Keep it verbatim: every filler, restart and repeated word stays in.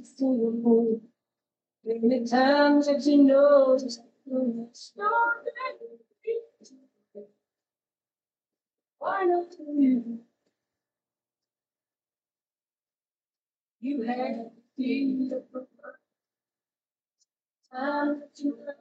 to the moon. Many times that you know just why not you? You had the time that you